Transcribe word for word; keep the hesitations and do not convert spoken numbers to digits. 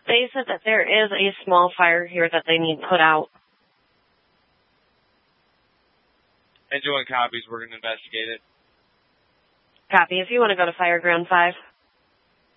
They said that there is a small fire here that they need put out. And doing copies, we're going to investigate it. Copy. If you want to go to Fire Ground five.